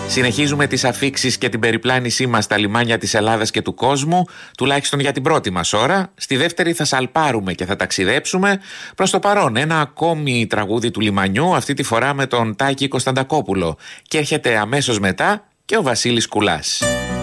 Συνεχίζουμε τις αφίξεις και την περιπλάνησή μας στα λιμάνια της Ελλάδας και του κόσμου, τουλάχιστον για την πρώτη μας ώρα. Στη δεύτερη θα σαλπάρουμε και θα ταξιδέψουμε. Προς το παρόν, ένα ακόμη τραγούδι του λιμανιού, αυτή τη φορά με τον Τάκη Κωνσταντακόπουλο. Και έρχεται αμέσως μετά και ο Βασίλης Κουλάς.